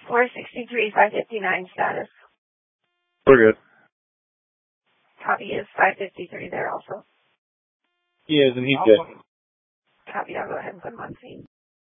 463, 559 status. We're good. Copy is 553 there also. He is, and he's good. Copy, I'll go ahead and put him on scene.